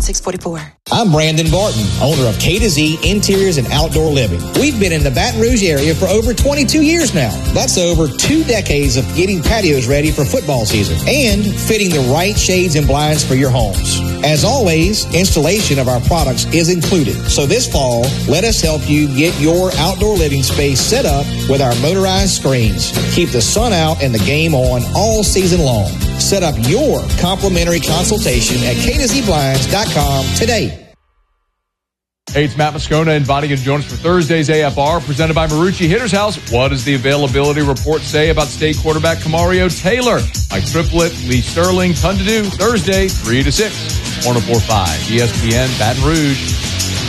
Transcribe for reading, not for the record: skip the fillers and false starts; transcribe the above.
644. I'm Brandon Barton, owner of K to Z Interiors and Outdoor Living. We've been in the Baton Rouge area for over 22 years now. That's over 2 decades of getting patios ready for football season and fitting the right shades and blinds for your homes. As always, installation of our products is included. So this fall, let us help you get your outdoor living space set up with our motorized screens. Keep the sun out and the game on all season long. Set up your complimentary consultation at k2zblinds.com today. Hey, it's Matt Moscona inviting you to join us for Thursday's AFR, presented by Marucci Hitter's House. What does the availability report say about state quarterback Kamario Taylor? Mike Triplett, Lee Sterling, ton to do. Thursday, 3 to 6. 104.5 ESPN Baton Rouge.